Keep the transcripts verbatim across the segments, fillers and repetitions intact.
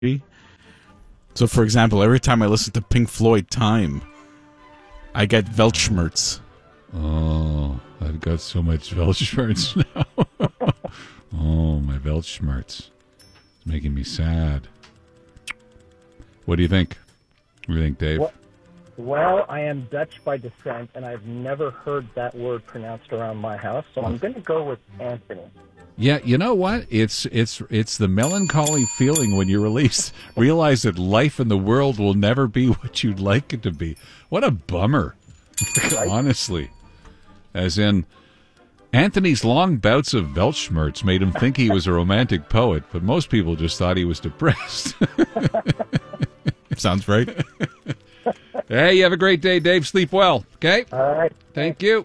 So, for example, every time I listen to Pink Floyd Time, I get Weltschmerz. Oh, I've got so much Weltschmerz now. Oh, my Weltschmerz. It's making me sad. What do you think? What do you think, Dave? Well, well, I am Dutch by descent, and I've never heard that word pronounced around my house, so I'm going to go with Anthony. Yeah, you know what? It's it's it's the melancholy feeling when you release realize that life in the world will never be what you'd like it to be. What a bummer. Right? Honestly. As in, Anthony's long bouts of Weltschmerz made him think he was a romantic poet, but most people just thought he was depressed. Sounds right. Hey, you have a great day, Dave. Sleep well, okay? All right. Thank you.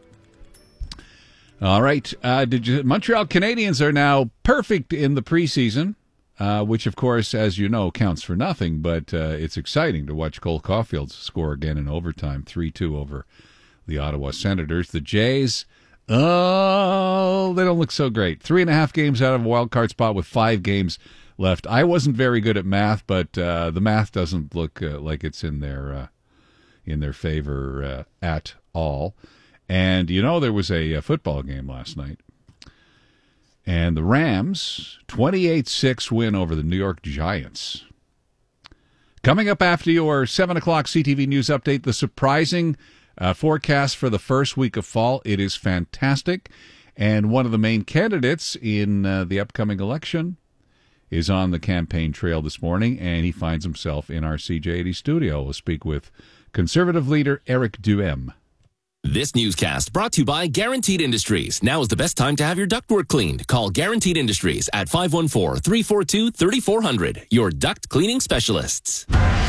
All right. Uh, did you, Montreal Canadiens are now perfect in the preseason, uh, which, of course, as you know, counts for nothing, but uh, it's exciting to watch Cole Caulfield score again in overtime, three two over the Ottawa Senators. The Jays, oh, they don't look so great. Three and a half games out of a wild card spot with five games left. I wasn't very good at math, but uh, the math doesn't look uh, like it's in their, uh, in their favor uh, at all. And, you know, there was a, a football game last night. And the Rams, twenty-eight six win over the New York Giants. Coming up after your seven o'clock C T V News Update, the surprising uh, forecast for the first week of fall. It is fantastic. And one of the main candidates in uh, the upcoming election is on the campaign trail this morning, and he finds himself in our C J eighty studio. We'll speak with Conservative leader Eric Duhem. This newscast brought to you by Guaranteed Industries. Now is the best time to have your ductwork cleaned. Call Guaranteed Industries at five one four, three four two, three four zero zero. Your duct cleaning specialists.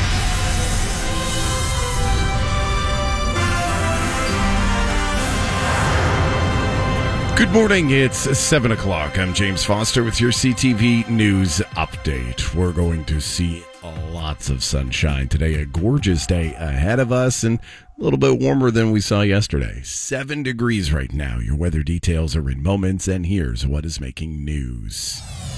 Good morning, it's seven o'clock. I'm James Foster with your C T V News Update. We're going to see lots of sunshine today. A gorgeous day ahead of us and a little bit warmer than we saw yesterday. Seven degrees right now. Your weather details are in moments, and here's what is making news.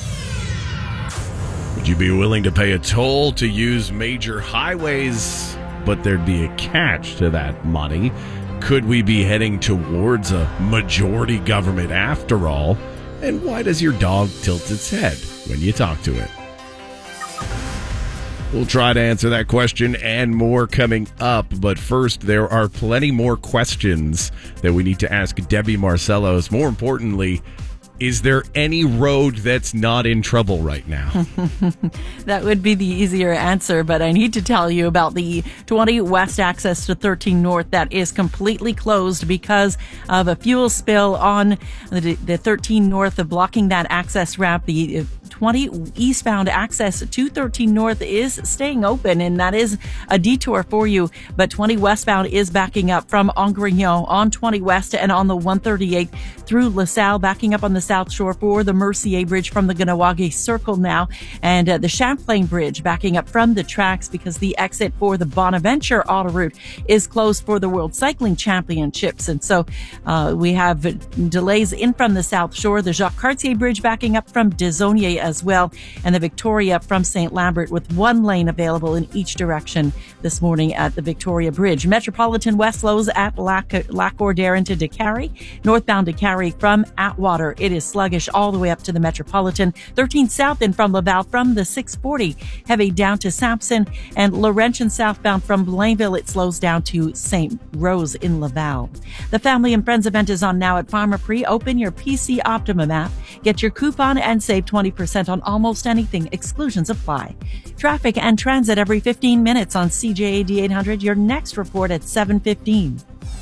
Would you be willing to pay a toll to use major highways? But there'd be a catch to that money. Could we be heading towards a majority government after all? And why does your dog tilt its head when you talk to it? We'll try to answer that question and more coming up. But first, there are plenty more questions that we need to ask Debbie Marcellos. More importantly, is there any road that's not in trouble right now? That would be the easier answer, but I need to tell you about the twenty West access to thirteen North that is completely closed because of a fuel spill on the, the thirteen North, blocking that access ramp. The twenty eastbound access to thirteen North is staying open, and that is a detour for you, but twenty westbound is backing up from Angrignon on twenty West and on the one thirty-eight through LaSalle, backing up on the South Shore for the Mercier Bridge from the Ganawagi Circle now, and uh, the Champlain Bridge backing up from the tracks because the exit for the Bonaventure auto route is closed for the World Cycling Championships. And so uh, we have delays in from the South Shore, the Jacques Cartier Bridge backing up from Desaulniers as well, and the Victoria from Saint Lambert with one lane available in each direction this morning at the Victoria Bridge. Metropolitan West slows at Lac, Lac Ordaire into Décarie, northbound Décarie from Atwater. It is sluggish all the way up to the Metropolitan. thirteen south in from Laval from the six forty, heavy down to Sampson, and Laurentian southbound from Blainville. It slows down to Saint Rose in Laval. The Family and Friends event is on now at Pharmaprix. Open your P C Optimum app, get your coupon, and save twenty percent on almost anything. Exclusions apply. Traffic and transit every fifteen minutes on C J A D eight hundred. Your next report at seven fifteen.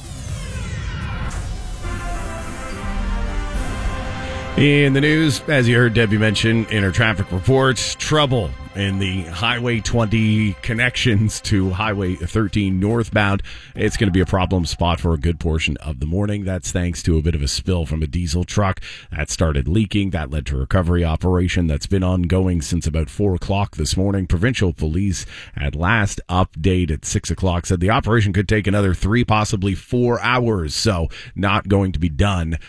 In the news, as you heard Debbie mention in her traffic reports, trouble in the Highway twenty connections to Highway thirteen northbound. It's going to be a problem spot for a good portion of the morning. That's thanks to a bit of a spill from a diesel truck that started leaking. That led to a recovery operation that's been ongoing since about four o'clock this morning. Provincial police at last update at six o'clock said the operation could take another three, possibly four hours, so not going to be done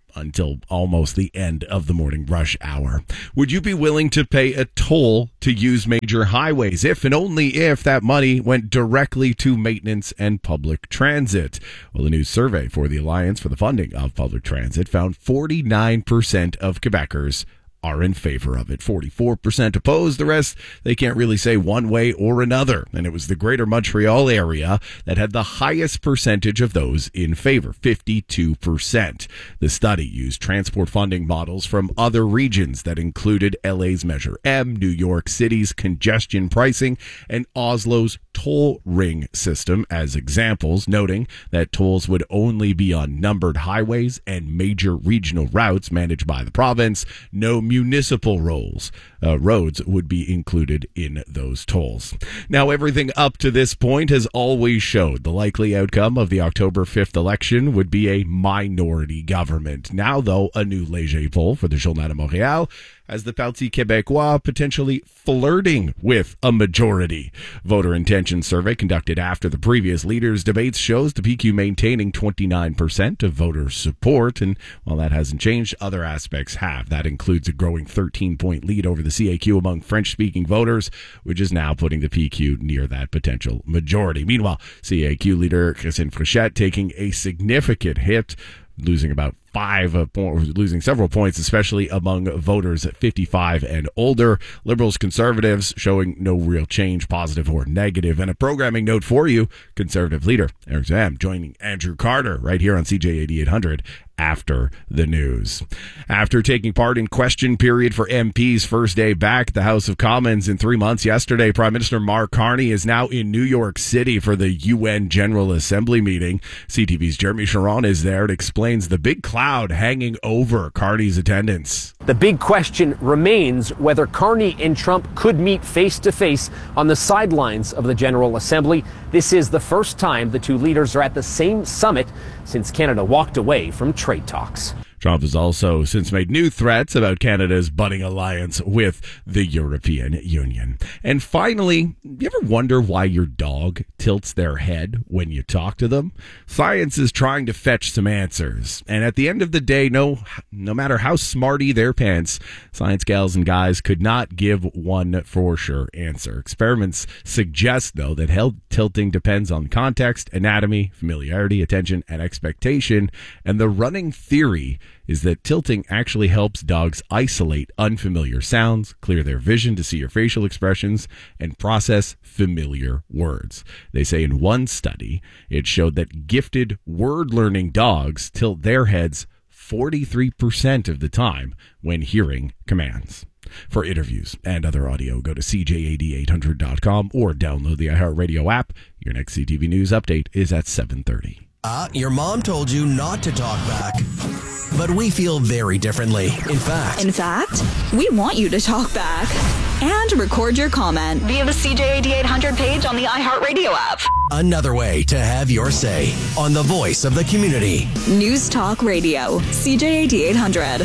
until almost the end of the morning rush hour. Would you be willing to pay a toll to use major highways if and only if that money went directly to maintenance and public transit? Well, a new survey for the Alliance for the Funding of Public Transit found forty-nine percent of Quebecers are in favor of it. forty-four percent opposed. The rest, they can't really say one way or another. And it was the Greater Montreal area that had the highest percentage of those in favor, fifty-two percent. The study used transport funding models from other regions that included L A's Measure M, New York City's congestion pricing, and Oslo's toll ring system as examples, noting that tolls would only be on numbered highways and major regional routes managed by the province. No municipal rolls, uh, roads would be included in those tolls. Now, everything up to this point has always showed the likely outcome of the October fifth election would be a minority government. Now, though, a new Léger poll for the Journal de Montréal has the Parti Québécois potentially flirting with a majority. Voter intention survey conducted after the previous leaders' debates shows the P Q maintaining twenty-nine percent of voter support, and while that hasn't changed, other aspects have. That includes a growing thirteen-point lead over the C A Q among French-speaking voters, which is now putting the P Q near that potential majority. Meanwhile, C A Q leader Christine Fréchette taking a significant hit, losing about five, uh, po- losing several points, especially among voters at fifty-five and older. Liberals, conservatives showing no real change, positive or negative. And a programming note for you, conservative leader Eric Zam joining Andrew Carter right here on C J eighty-eight hundred after the news. After taking part in question period for M Ps first day back at the House of Commons in three months yesterday, Prime Minister Mark Carney is now in New York City for the U N General Assembly meeting. C T V's Jeremy Sharon is there and explains the big cloud hanging over Carney's attendance. The big question remains whether Carney and Trump could meet face to face on the sidelines of the General Assembly. This is the first time the two leaders are at the same summit since Canada walked away from trade talks. Trump has also since made new threats about Canada's budding alliance with the European Union. And finally, you ever wonder why your dog tilts their head when you talk to them? Science is trying to fetch some answers. And at the end of the day, no, no matter how smarty their pants, science gals and guys could not give one for sure answer. Experiments suggest, though, that head tilting depends on context, anatomy, familiarity, attention, and expectation. And the running theory is that tilting actually helps dogs isolate unfamiliar sounds, clear their vision to see your facial expressions, and process familiar words. They say in one study, it showed that gifted word-learning dogs tilt their heads forty-three percent of the time when hearing commands. For interviews and other audio, go to C J eighty-eight hundred dot com or download the iHeartRadio app. Your next C T V News update is at seven thirty. Uh, your mom told you not to talk back. But we feel very differently. In fact, In fact, we want you to talk back and record your comment via the C J eighty-eight hundred page on the iHeartRadio app. another way to have your say on the voice of the community. News Talk Radio, C J eighty-eight hundred.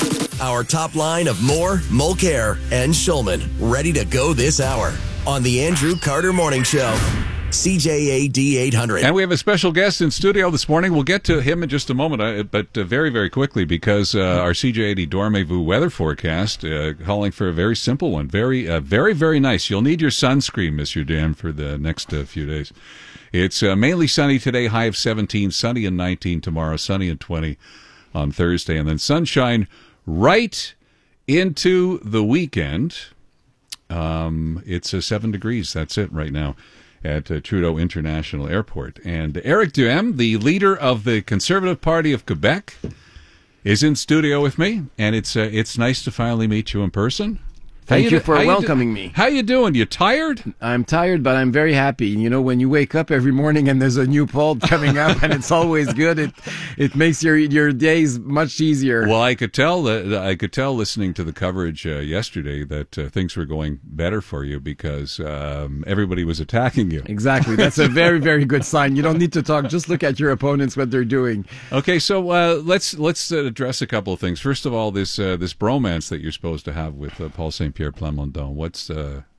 Our top line of Moore, Mulcair, and Schulman ready to go this hour on the Andrew Carter Morning Show. C J A D eight hundred. And we have a special guest in studio this morning. We'll get to him in just a moment, uh, but uh, very, very quickly, because uh, our C J eighty Dormez-vous weather forecast uh, calling for a very simple one. Very, uh, very, very nice. You'll need your sunscreen, Monsieur Dan, for the next uh, few days. It's uh, mainly sunny today, high of seventeen, sunny and nineteen tomorrow, sunny and twenty on Thursday, and then sunshine right into the weekend. Um, it's uh, seven degrees. That's it right now at uh, Trudeau International Airport. And Eric Duhem, the leader of the Conservative Party of Quebec, is in studio with me, and it's uh, it's nice to finally meet you in person. Thank you you do- for how you welcoming do- me. How you doing? You tired? I'm tired, but I'm very happy. You know, when you wake up every morning and there's a new poll coming up, and it's always good, it it makes your your days much easier. Well, I could tell that I could tell listening to the coverage uh, yesterday that uh, things were going better for you because um, everybody was attacking you. Exactly. That's a very, very good sign. You don't need to talk. Just look at your opponents, what they're doing. Okay, so uh, let's let's uh, address a couple of things. First of all, this uh, this bromance that you're supposed to have with uh, Paul Saint Pierre Plamondon. What's uh,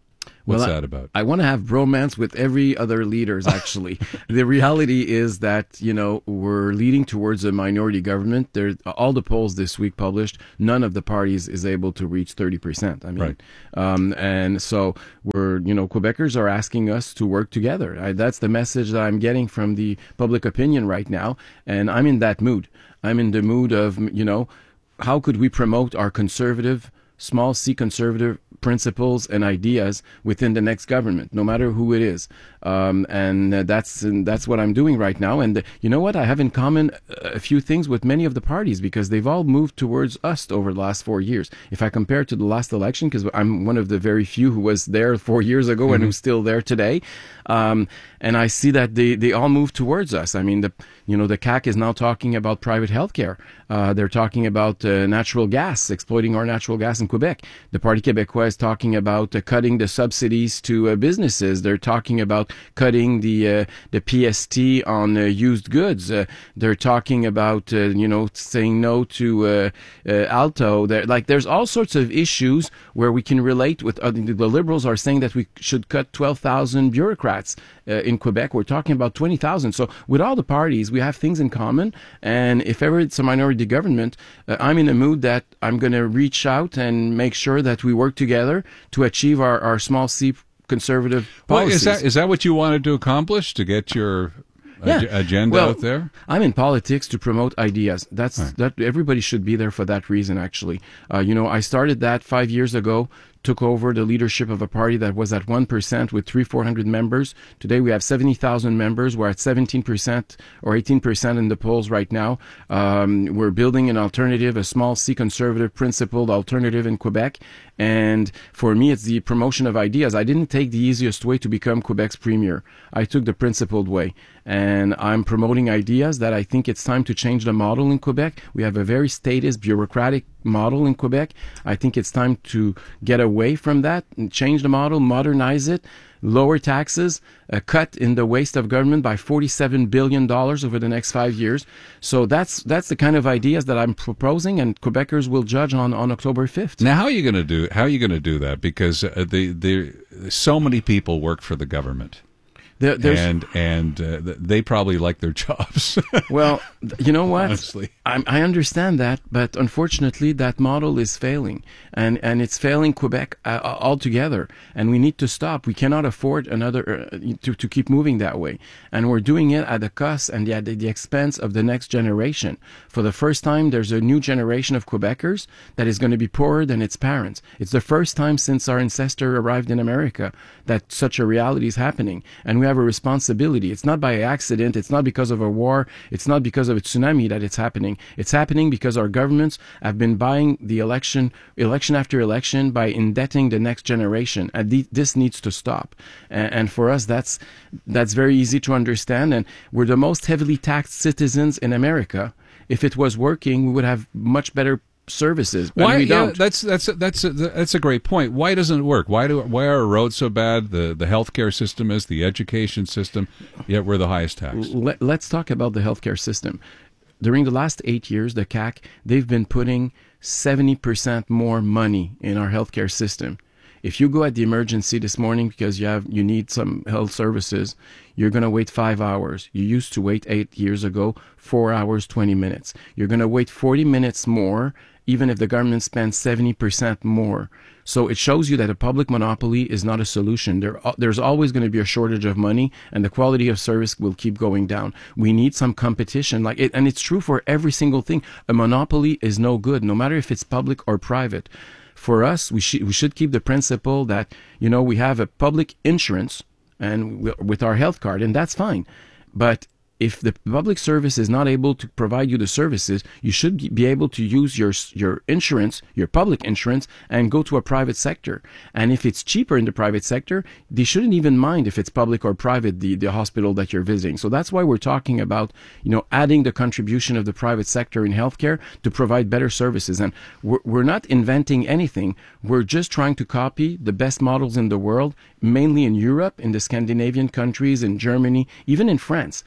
What's Well, I- that about? I want to have bromance with every other leaders, actually. The reality is that, you know, we're leading towards a minority government. There, all the polls this week published, none of the parties is able to reach thirty percent. I mean, Right. um, and so we're, you know, Quebecers are asking us to work together. I, that's the message that I'm getting from the public opinion right now. And I'm in that mood. I'm in the mood of, you know, how could we promote our conservative, small c conservative principles and ideas within the next government, no matter who it is. Um, and uh, that's and that's what I'm doing right now. And uh, you know what? I have in common a few things with many of the parties because they've all moved towards us over the last four years. If I compare to the last election, because I'm one of the very few who was there four years ago mm-hmm. and who's still there today, um, and I see that they, they all move towards us. I mean, the you know the C A Q is now talking about private healthcare. Uh, they're talking about uh, natural gas, exploiting our natural gas in Quebec. The Parti Québécois is talking about uh, cutting the subsidies to uh, businesses. They're talking about cutting the uh, the P S T on uh, used goods. Uh, they're talking about uh, you know saying no to uh, uh, Alto. There, like there's all sorts of issues where we can relate with. Uh, the Liberals are saying that we should cut twelve thousand bureaucrats uh, in Quebec. We're talking about twenty thousand. So with all the parties, we have things in common. And if ever it's a minority government, uh, I'm in a mood that I'm going to reach out and make sure that we work together to achieve our, our small C conservative policies. Well, is that is that what you wanted to accomplish, to get your yeah. ag- agenda well, out there? I'm in politics to promote ideas. That's right. that everybody should be there for that reason, actually. Uh, you know, I started that five years ago, took over the leadership of a party that was at one percent with three, four hundred members. Today we have seventy thousand members. We're at seventeen percent or eighteen percent in the polls right now. Um, we're building an alternative, a small C conservative principled alternative in Quebec. And for me, it's the promotion of ideas. I didn't take the easiest way to become Quebec's premier. I took the principled way. And I'm promoting ideas that I think it's time to change the model in Quebec. We have a very statist, bureaucratic model in Quebec. I think it's time to get away from that and change the model, modernize it, lower taxes, a cut in the waste of government by forty-seven billion dollars over the next five years. So that's that's the kind of ideas that I'm proposing, and Quebecers will judge on, on October fifth. Now, how are you going to do how are you going to do that? Because uh, the the so many people work for the government. There, and and uh, they probably like their jobs. Well, you know what? Honestly. I, I understand that, but unfortunately, that model is failing, and and it's failing Quebec uh, altogether. And we need to stop. We cannot afford another uh, to to keep moving that way. And we're doing it at the cost and at the, the expense of the next generation. For the first time, there's a new generation of Quebecers that is going to be poorer than its parents. It's the first time since our ancestor arrived in America that such a reality is happening, and we have a responsibility. It's not by accident. It's not because of a war. It's not because of a tsunami that it's happening. It's happening because our governments have been buying the election, election after election, by indebting the next generation. And th- this needs to stop. And, and for us, that's that's very easy to understand. And we're the most heavily taxed citizens in America. If it was working, we would have much better services, but why, we don't. Yeah, that's that's that's a, that's a great point. Why doesn't it work? Why do why are roads so bad? The the healthcare system is, the education system, yet we're the highest tax. Let, let's talk about the healthcare system. During the last eight years, the C A Q, they've been putting seventy percent more money in our healthcare system. If you go at the emergency this morning because you have you need some health services, you're going to wait five hours. You used to wait eight years ago, four hours, twenty minutes. You're going to wait forty minutes more, even if the government spends seventy percent more. So it shows you that a public monopoly is not a solution. There, there's always going to be a shortage of money, and the quality of service will keep going down. We need some competition, like it, and it's true for every single thing. A monopoly is no good, no matter if it's public or private. For us, we should we should keep the principle that, you know, we have a public insurance and we, with our health card, and that's fine. But if the public service is not able to provide you the services, you should be able to use your your insurance, your public insurance, and go to a private sector. And if it's cheaper in the private sector, they shouldn't even mind if it's public or private, the, the hospital that you're visiting. So that's why we're talking about, you know, adding the contribution of the private sector in healthcare to provide better services. And we're, we're not inventing anything. We're just trying to copy the best models in the world, mainly in Europe, in the Scandinavian countries, in Germany, even in France. Uh,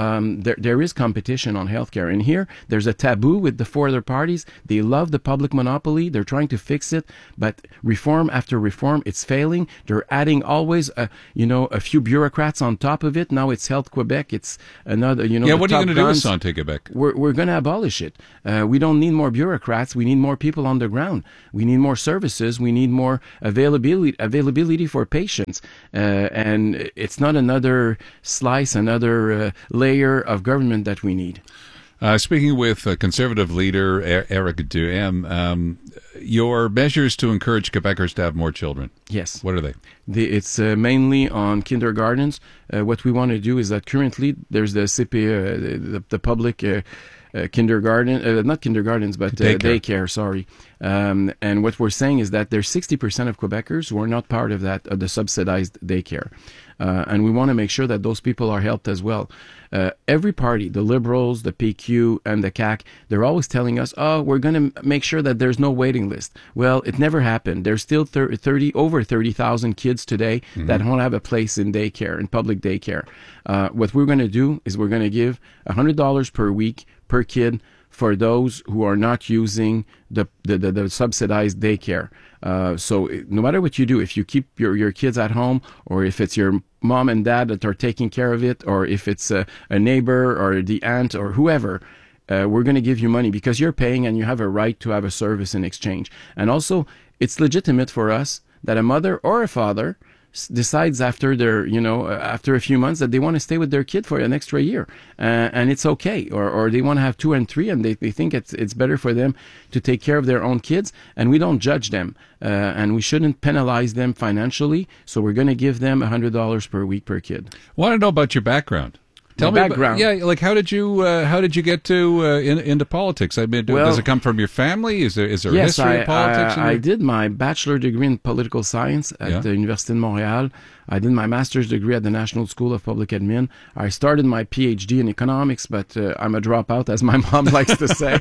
um, there there is competition on healthcare. And here, there's a taboo with the four other parties. They love the public monopoly. They're trying to fix it, but reform after reform, it's failing. They're adding always, a, you know, a few bureaucrats on top of it. Now it's Health Quebec. It's another, you know. Yeah, the what are you top going to do with guns. Santé Quebec? We're, we're going to abolish it. Uh, we don't need more bureaucrats. We need more people on the ground. We need more services. We need more availability availability for patients. Uh, and it's not another slice, another uh, layer of government that we need. Uh, speaking with uh, Conservative leader er- Eric Duhem, um, your measures to encourage Quebecers to have more children. Yes. What are they? The, it's uh, mainly on kindergartens. Uh, what we want to do is that currently there's the C P, uh, the, the public uh, uh, kindergarten, uh, not kindergartens, but uh, Daycare. daycare, sorry. Um, and what we're saying is that there's sixty percent of Quebecers who are not part of that, of the subsidized daycare. Uh, and we want to make sure that those people are helped as well. Uh, every party, the Liberals, the P Q, and the C A C, they're always telling us, oh, we're going to make sure that there's no waiting list. Well, it never happened. There's still thirty, over thirty thousand kids today mm-hmm. that don't have a place in daycare, in public daycare. Uh, what we're going to do is we're going to give one hundred dollars per week per kid for those who are not using the the, the, the subsidized daycare. Uh, so no matter what you do, if you keep your, your kids at home, or if it's your mom and dad that are taking care of it, or if it's a, a neighbor or the aunt or whoever, uh, we're going to give you money because you're paying and you have a right to have a service in exchange. And also, it's legitimate for us that a mother or a father decides after their, you know, after a few months that they want to stay with their kid for an extra year, uh, and it's okay, or or they want to have two and three, and they, they think it's it's better for them to take care of their own kids, and we don't judge them, uh, and we shouldn't penalize them financially. So we're going to give them a hundred dollars per week per kid. Want to know about your background? Tell My me background. About, yeah, like how did you uh, how did you get to uh, in, into politics? I mean, do, Well, does it come from your family? Is there is there a Yes, history I, of politics? in I, I your- did my bachelor degree in political science at Yeah. the Université de Montréal. I did my master's degree at the National School of Public Admin. I started my P H D in economics, but uh, I'm a dropout, as my mom likes to say.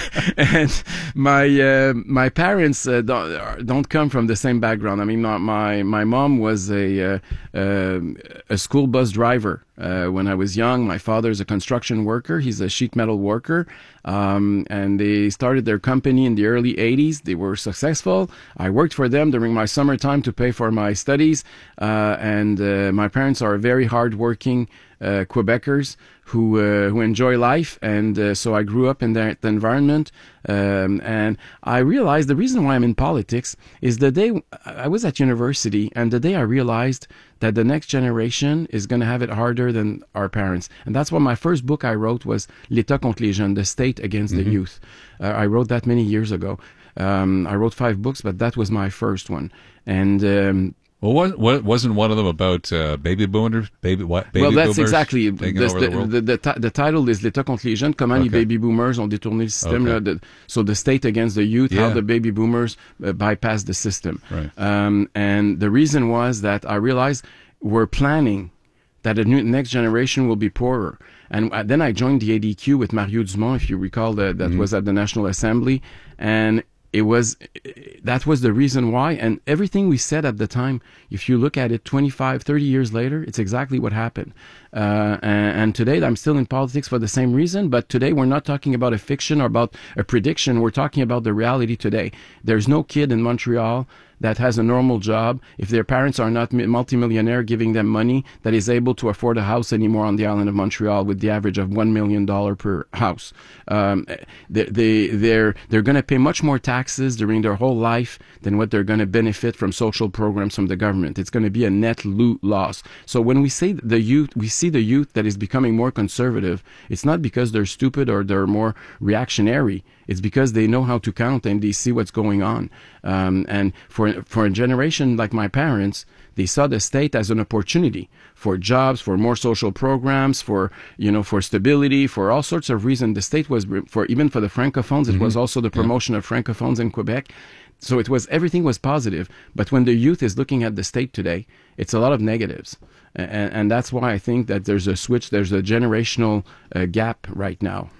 And my uh, my parents uh, don't, don't come from the same background. I mean, my my, my mom was a uh, uh, a school bus driver. Uh, when I was young, my father's a construction worker. He's a sheet metal worker. Um, and they started their company in the early eighties. They were successful. I worked for them during my summertime to pay for my studies. Uh, and uh, my parents are very hardworking uh, Quebecers who uh, who enjoy life. And uh, so I grew up in that environment. Um, and I realized the reason why I'm in politics is the day I was at university, and the day I realized that the next generation is going to have it harder than our parents. And that's why my first book I wrote was L'État contre les jeunes, the state against Mm-hmm. the youth. Uh, I wrote that many years ago. Um, I wrote five books, but that was my first one. And um, well, what, what, wasn't one of them about uh, baby boomers? Baby what? Baby well, that's boomers exactly taking this, over the, the world? the, the, ti- the title is L'État contre les jeunes, comment Okay. les baby boomers ont détourné le système. Okay. Là, the, so the state against the youth, Yeah. how the baby boomers uh, bypassed the system. Right. Um, and the reason was that I realized we're planning that the new, next generation will be poorer. And uh, then I joined the A D Q with Mario Dumont, if you recall, that, that Mhm. was at the National Assembly. And it was, that was the reason why. And everything we said at the time, if you look at it twenty-five, thirty years later, it's exactly what happened. Uh, and, and today I'm still in politics for the same reason, but today we're not talking about a fiction or about a prediction. We're talking about the reality today. There's no kid in Montreal that has a normal job, if their parents are not mi- multimillionaire giving them money, that is able to afford a house anymore on the island of Montreal with the average of one million dollars per house. Um, they, they, they're they're going to pay much more taxes during their whole life than what they're going to benefit from social programs from the government. It's going to be a net lo- loss. So when we say the youth, we see the youth that is becoming more conservative, it's not because they're stupid or they're more reactionary. It's because they know how to count and they see what's going on. Um, and for for a generation like my parents, they saw the state as an opportunity for jobs, for more social programs, for you know, for stability, for all sorts of reasons. The state was for even for the francophones. It Mhm. was also the promotion of francophones in Quebec. So it was everything was positive. But when the youth is looking at the state today, it's a lot of negatives. And, and that's why I think that there's a switch. There's a generational uh, gap right now.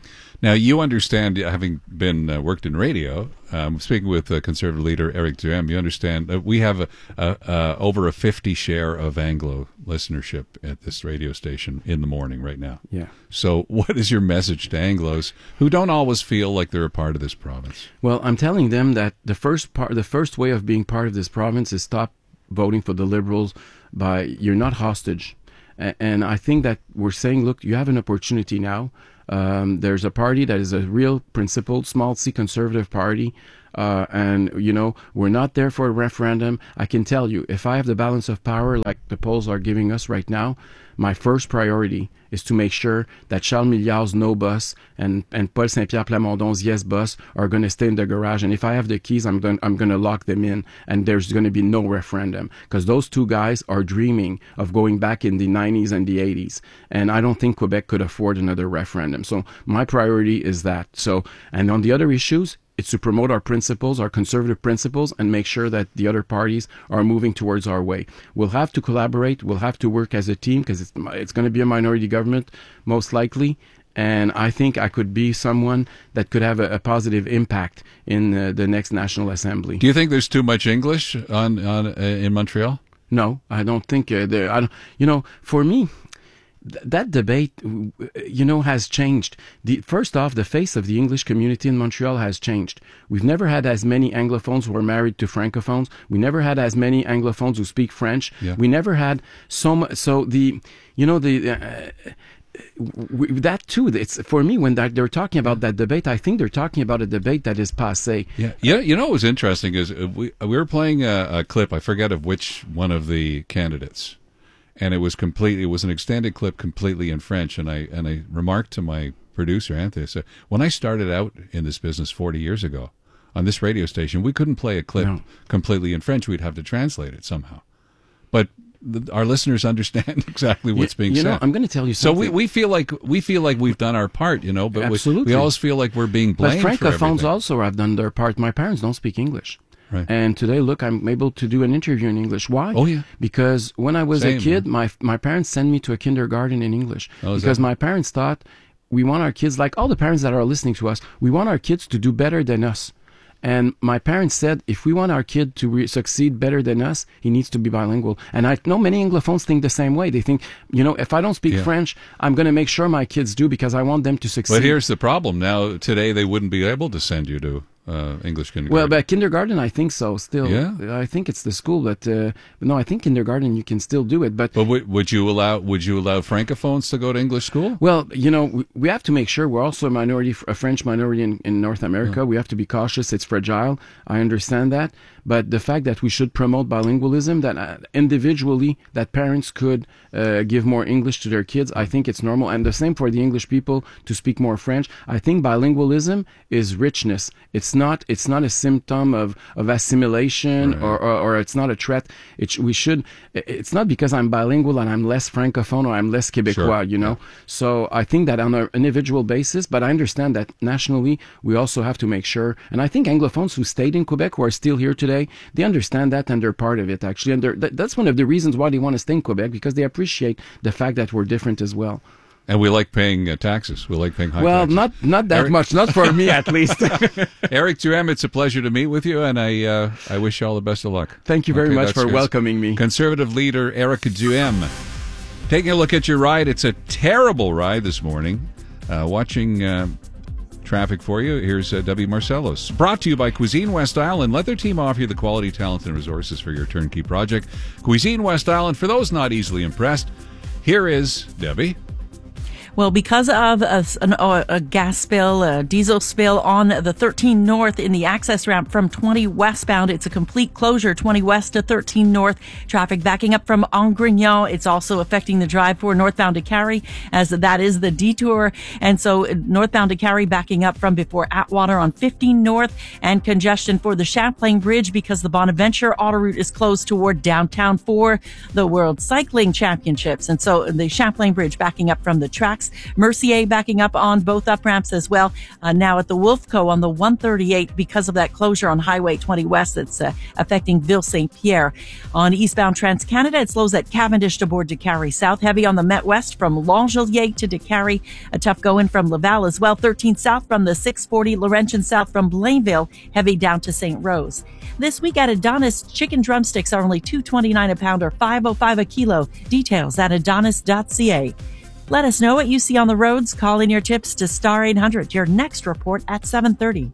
Now, you understand, having been uh, worked in radio, um, speaking with uh, Conservative leader Eric Duhem, you understand that we have a, a, a, over a fifty share of Anglo listenership at this radio station in the morning right now. Yeah. So what is your message to Anglos who don't always feel like they're a part of this province? Well, I'm telling them that the first part, the first way of being part of this province is stop voting for the Liberals by, you're not hostage. A- and I think that we're saying, look, you have an opportunity now. Um, there's a party that is a real principled, small C conservative party. Uh, and, you know, we're not there for a referendum. I can tell you, if I have the balance of power like the polls are giving us right now, my first priority is to make sure that Charles Milliard's no bus and, and Paul Saint-Pierre Plamondon's yes bus are going to stay in the garage. And if I have the keys, I'm going I'm going to lock them in, and there's going to be no referendum, because those two guys are dreaming of going back in the nineties and the eighties. And I don't think Quebec could afford another referendum. So my priority is that. So, and on the other issues, it's to promote our principles, our conservative principles, and make sure that the other parties are moving towards our way. We'll have to collaborate. We'll have to work as a team, because it's, it's going to be a minority government, most likely. And I think I could be someone that could have a, a positive impact in uh, the next National Assembly. Do you think there's too much English on, on uh, in Montreal? No, I don't think uh, there. I don't, you know, for me, that debate, you know, has changed. The, first off, the face of the English community in Montreal has changed. We've never had as many Anglophones who are married to Francophones. We never had as many Anglophones who speak French. Yeah. We never had so much. So the, you know, the. Uh, we, that too, it's for me when that, they're talking about that debate, I think they're talking about a debate that is passé. Yeah, yeah. You know what was interesting is we we were playing a, a clip. I forget of which one of the candidates. And it was completely, it was an extended clip completely in French. And I, and I remarked to my producer, Anthony, I said, when I started out in this business forty years ago on this radio station, we couldn't play a clip no. completely in French. We'd have to translate it somehow. But the, our listeners understand exactly what's you, being you said. Know, I'm going to tell you something. So we, we feel like, we feel like we've done our part, you know, but Absolutely. we, we always feel like we're being blamed but for everything. Francophones also have done their part. My parents don't speak English. Right. And today, look, I'm able to do an interview in English. Why? Oh, yeah. Because when I was Same, a kid, man. my my parents sent me to a kindergarten in English. Oh, because that... my parents thought we want our kids, like all the parents that are listening to us, we want our kids to do better than us. And my parents said, if we want our kid to re- succeed better than us, he needs to be bilingual. And I know many Anglophones think the same way. They think, you know, if I don't speak yeah. French, I'm going to make sure my kids do, because I want them to succeed. But here's the problem. Now, today, they wouldn't be able to send you to uh, English kindergarten. Well, but kindergarten, I think so, still. Yeah? I think it's the school, but, uh, but no, I think kindergarten, you can still do it. But, but w- would you allow would you allow Francophones to go to English school? Well, you know, we, we have to make sure we're also a minority, a French minority in, in North America. Yeah. We have to be cautious. It's fragile. I understand that. But the fact that we should promote bilingualism, that uh, individually, that parents could uh, give more English to their kids, I think it's normal. And the same for the English people to speak more French. I think bilingualism is richness. It's not it's not a symptom of, of assimilation right. or, or, or it's not a threat. It, we should. It's not because I'm bilingual and I'm less Francophone or I'm less Québécois, sure. you know. Yeah. So I think that on an individual basis, but I understand that nationally, we also have to make sure. And I think Anglophones who stayed in Quebec, who are still here today, they understand that and they're part of it, actually. And th- that's one of the reasons why they want to stay in Quebec, because they appreciate the fact that we're different as well. And we like paying uh, taxes. We like paying high well, taxes. Well, not not that Eric... much. Not for me, at least. Eric Duhem, it's a pleasure to meet with you, and I uh, I wish you all the best of luck. Thank you very okay, much for good. welcoming me. Conservative leader Eric Duhem. Taking a look at your ride. It's a terrible ride this morning. Uh, watching... Uh, traffic for you. Here's uh, W. Marcellos. Brought to you by Cuisine West Island. Let their team offer you the quality, talent, and resources for your turnkey project. Cuisine West Island, for those not easily impressed, here is Debbie. Well, because of a, a, a gas spill, a diesel spill on the thirteen North in the access ramp from twenty westbound, it's a complete closure, twenty west to thirteen North. Traffic backing up from Angrignon. It's also affecting the drive for northbound to Carrie, as that is the detour. And so northbound to Carrie backing up from before Atwater on fifteen North, and congestion for the Champlain Bridge because the Bonaventure auto route is closed toward downtown for the World Cycling Championships. And so the Champlain Bridge backing up from the tracks blocks. Mercier backing up on both up ramps as well. Uh, now at the Wolfco on the one thirty-eight because of that closure on Highway twenty West that's uh, affecting Ville Saint Pierre. On eastbound Trans-Canada, it slows at Cavendish to board Décarie South. Heavy on the Met West from Longelier to Décarie. A tough go in from Laval as well. thirteen south from the six forty. Laurentian south from Blainville. Heavy down to Saint Rose. This week at Adonis, chicken drumsticks are only two twenty-nine a pound or five oh five a kilo. Details at adonis dot c a. Let us know what you see on the roads. Call in your tips to Star eight hundred. Your next report at seven thirty.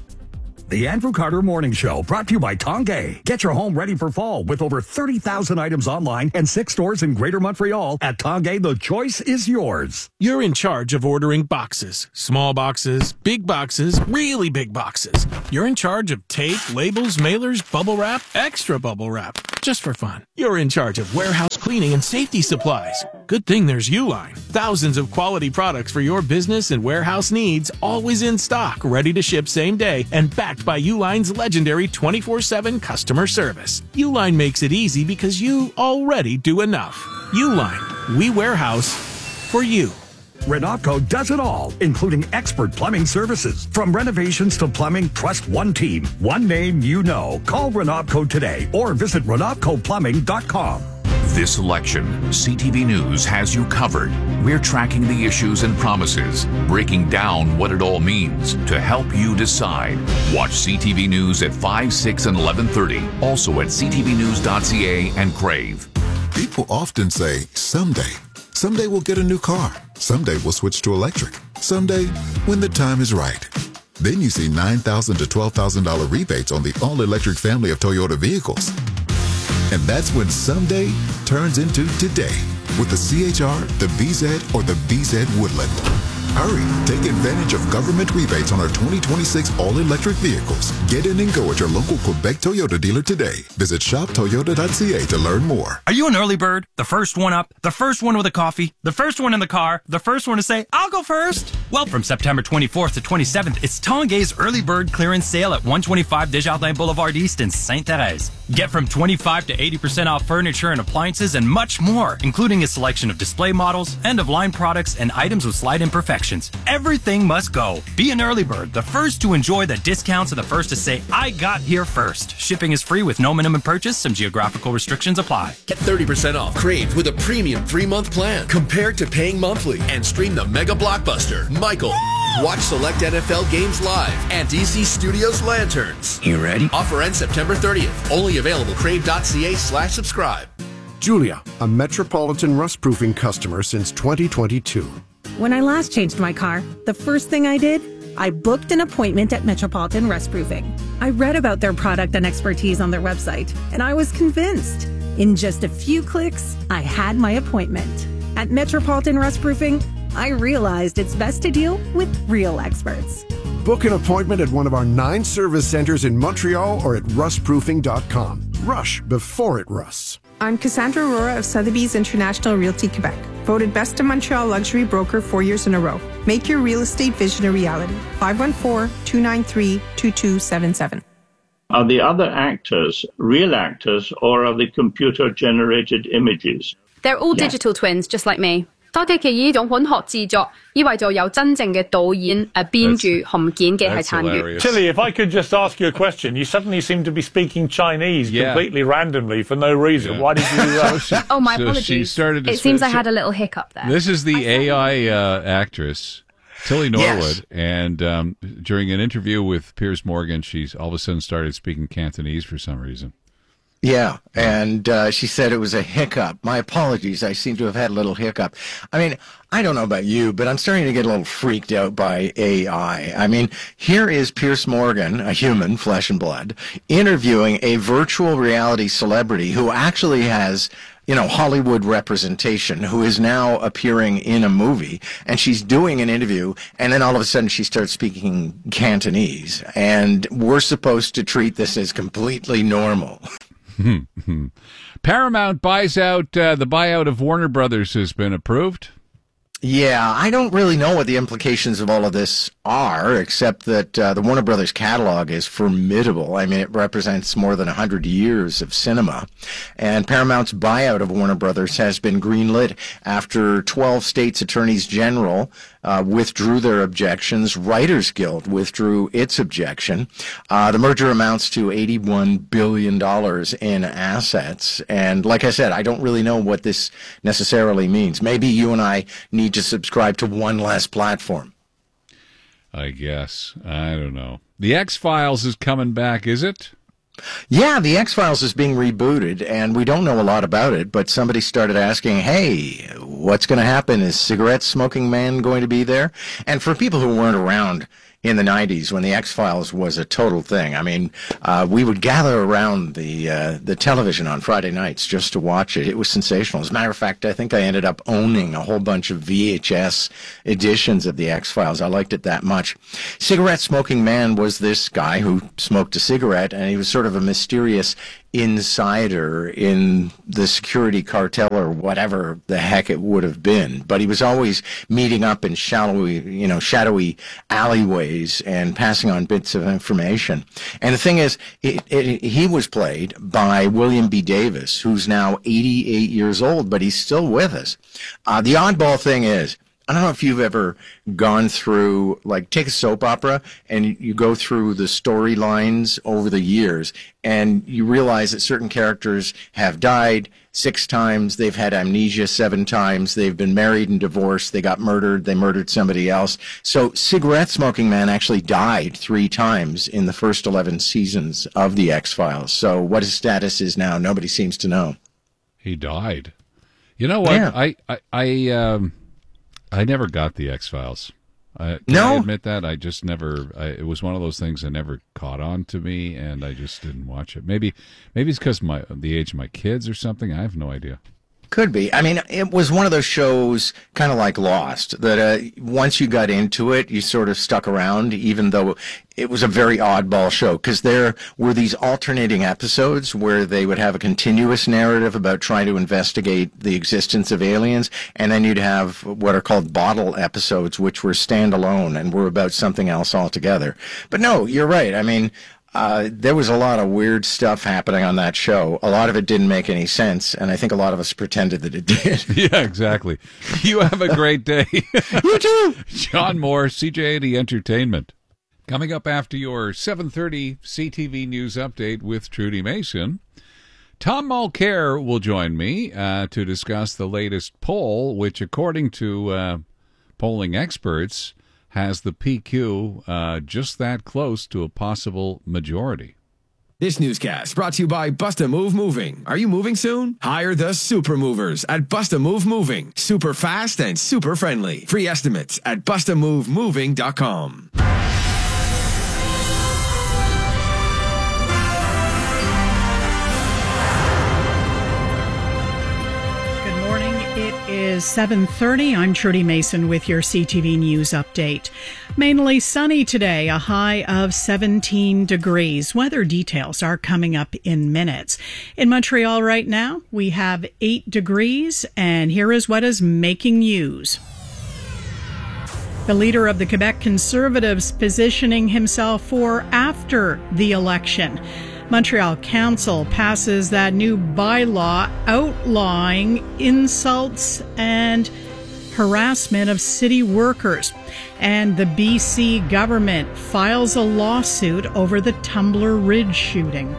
The Andrew Carter Morning Show, brought to you by Tongay. Get your home ready for fall with over thirty thousand items online and six stores in Greater Montreal. At Tongay, the choice is yours. You're in charge of ordering boxes. Small boxes, big boxes, really big boxes. You're in charge of tape, labels, mailers, bubble wrap, extra bubble wrap, just for fun. You're in charge of warehouse cleaning and safety supplies. Good thing there's Uline. Thousands of quality products for your business and warehouse needs, always in stock, ready to ship same day, and backed by Uline's legendary twenty-four seven customer service. Uline makes it easy because you already do enough. Uline, we warehouse for you. Renopco does it all, including expert plumbing services. From renovations to plumbing, trust one team, one name you know. Call Renopco today or visit renopco plumbing dot com. This election, C T V News has you covered. We're tracking the issues and promises, breaking down what it all means to help you decide. Watch C T V News at five, six, and eleven thirty. Also at c t v news dot c a and Crave. People often say, someday. Someday we'll get a new car. Someday we'll switch to electric. Someday, when the time is right. Then you see nine thousand dollars to twelve thousand dollars rebates on the all-electric family of Toyota vehicles. And that's when someday turns into today with the C H R, the B Z, or the B Z Woodland. Hurry, take advantage of government rebates on our twenty twenty-six all-electric vehicles. Get in and go at your local Quebec Toyota dealer today. Visit shop toyota dot c a to learn more. Are you an early bird? The first one up? The first one with a coffee? The first one in the car? The first one to say, I'll go first? Well, from September twenty-fourth to twenty-seventh, it's Tongay's early bird clearance sale at one twenty-five Desjardins Boulevard East in Sainte-Thérèse. Get from twenty-five to eighty percent off furniture and appliances and much more, including a selection of display models, end-of-line products, and items with slight imperfections. Everything must go. Be an early bird, the first to enjoy the discounts and the first to say, I got here first. Shipping is free with no minimum purchase. Some geographical restrictions apply. Get thirty percent off Crave with a premium three-month plan compared to paying monthly, and stream the mega blockbuster, Michael. Watch select N F L games live and D C Studios Lanterns. You ready? Offer ends September thirtieth. Only available crave dot c a slash subscribe. Julia, a Metropolitan rust-proofing customer since twenty twenty-two. When I last changed my car, the first thing I did, I booked an appointment at Metropolitan Rustproofing. I read about their product and expertise on their website, and I was convinced. In just a few clicks, I had my appointment. At Metropolitan Rustproofing, I realized it's best to deal with real experts. Book an appointment at one of our nine service centers in Montreal or at rust proofing dot com. Rush before it rusts. I'm Cassandra Aurora of Sotheby's International Realty Quebec, voted Best in Montreal Luxury Broker four years in a row. Make your real estate vision a reality. five one four, two nine three, two two seven seven. Are the other actors real actors or are they computer-generated images? They're all Yeah. digital twins, just like me. 多嘅嘅呢種本學製作，以為就有真正嘅導演、誒編劇同剪嘅係參與。 Tilly, if I could just ask you a question. You suddenly seem to be speaking Chinese Yeah. completely randomly for no reason. Why did you do that? Oh, my So apologies. she started to it seems I sp- had a little hiccup there. This is the A I uh, actress, Tilly Norwood, and um, during an interview with Piers Morgan, she's all of a sudden started speaking Cantonese for some reason. Yeah, and uh, she said it was a hiccup. My apologies. I seem to have had a little hiccup. I mean, I don't know about you, but I'm starting to get a little freaked out by A I. I mean, here is Piers Morgan, a human, flesh and blood, interviewing a virtual reality celebrity who actually has, you know, Hollywood representation, who is now appearing in a movie, and she's doing an interview, and then all of a sudden she starts speaking Cantonese, and we're supposed to treat this as completely normal. Paramount buys out, uh, the buyout of Warner Brothers has been approved. Yeah, I don't really know what the implications of all of this are, except that uh, the Warner Brothers catalog is formidable. I mean, it represents more than one hundred years of cinema. And Paramount's buyout of Warner Brothers has been greenlit after twelve states' attorneys general uh, withdrew their objections. Writers Guild withdrew its objection. Uh, the merger amounts to eighty-one billion dollars in assets. And like I said, I don't really know what this necessarily means. Maybe you and I need to subscribe to one less platform. I guess. I don't know. The X-Files is coming back, is it? Yeah, the X-Files is being rebooted, and we don't know a lot about it, but somebody started asking, hey, what's going to happen? Is Cigarette Smoking Man going to be there? And for people who weren't around in the nineties when the X-Files was a total thing, I mean, uh, we would gather around the uh, the television on Friday nights just to watch it. It was sensational. As a matter of fact, I think I ended up owning a whole bunch of V H S editions of the X-Files. I liked it that much. Cigarette Smoking Man was this guy who smoked a cigarette, and he was sort of a mysterious insider in the security cartel or whatever the heck it would have been. But he was always meeting up in shallowy, you know, shadowy alleyways and passing on bits of information. And the thing is, it, it, he was played by William B. Davis, who's now eighty-eight years old, but he's still with us. Uh, the oddball thing is, I don't know if you've ever gone through, like, take a soap opera and you go through the storylines over the years and you realize that certain characters have died six times, they've had amnesia seven times, they've been married and divorced, they got murdered, they murdered somebody else. So Cigarette Smoking Man actually died three times in the first eleven seasons of The X-Files. So what his status is now, nobody seems to know. He died. You know what? Yeah. I, I, I, um... I never got the X-Files. I, can no? I admit that? I just never, I, it was one of those things that never caught on to me, and I just didn't watch it. Maybe maybe it's because my the age of my kids or something. I have no idea. Could be. I mean, it was one of those shows kind of like Lost, that uh, once you got into it, you sort of stuck around, even though it was a very oddball show, because there were these alternating episodes where they would have a continuous narrative about trying to investigate the existence of aliens, and then you'd have what are called bottle episodes, which were standalone and were about something else altogether. But no, you're right. I mean, Uh, there was a lot of weird stuff happening on that show. A lot of it didn't make any sense, and I think a lot of us pretended that it did. Yeah, exactly. You have a great day. You too. John Moore, C J eighty Entertainment. Coming up after your seven thirty C T V News Update with Trudy Mason, Tom Mulcair will join me uh, to discuss the latest poll, which, according to uh, polling experts, has the P Q uh, just that close to a possible majority. This newscast brought to you by Bust-A-Move Moving. Are you moving soon? Hire the super movers at Bust-A-Move Moving. Super fast and super friendly. Free estimates at bust a move moving dot com. It is seven thirty. I'm Trudy Mason with your C T V News Update. Mainly sunny today, a high of seventeen degrees. Weather details are coming up in minutes. In Montreal right now, we have eight degrees, and here is what is making news. The leader of the Quebec Conservatives positioning himself for after the election. Montreal Council passes that new bylaw outlawing insults and harassment of city workers. And the B C government files a lawsuit over the Tumbler Ridge shooting.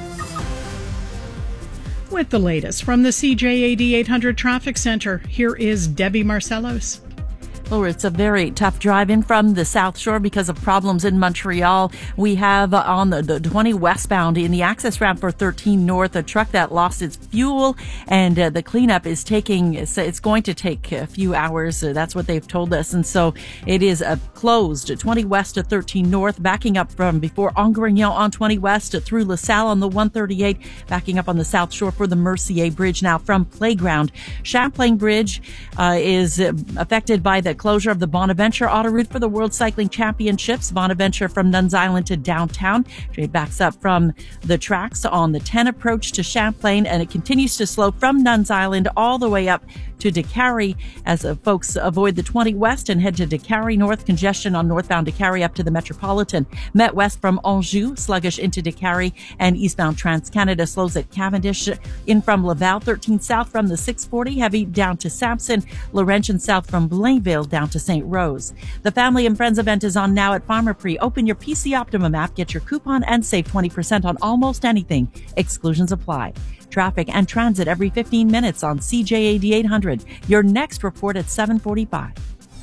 With the latest from the C J A D eight hundred Traffic Center, here is Debbie Marcellos. Well, it's a very tough drive in from the South Shore because of problems in Montreal. We have uh, on the, the twenty westbound in the access ramp for thirteen North, a truck that lost its fuel, and uh, the cleanup is taking, it's, it's going to take a few hours. Uh, that's what they've told us. And so it is uh, closed twenty West to thirteen North, backing up from before Angrignon on twenty West to through LaSalle on the one thirty-eight, backing up on the South Shore for the Mercier Bridge. Now from Playground, Champlain Bridge uh, is uh, affected by the closure of the Bonaventure auto route for the World Cycling Championships. Bonaventure from Nuns Island to downtown. Trade backs up from the tracks on the ten approach to Champlain, and it continues to slope from Nuns Island all the way up to Décarie as uh, folks avoid the twenty West and head to Décarie North. Congestion on northbound Décarie up to the Metropolitan. Met West from Anjou, sluggish into Décarie, and eastbound Trans-Canada slows at Cavendish. In from Laval, thirteen south from the six forty, heavy down to Sampson. Laurentian south from Blainville down to Saint Rose. The Family and Friends event is on now at Pharmaprix. Open your P C Optimum app, get your coupon, and save twenty percent on almost anything. Exclusions apply. Traffic and transit every fifteen minutes on C J A D eight hundred. Your next report at seven forty-five.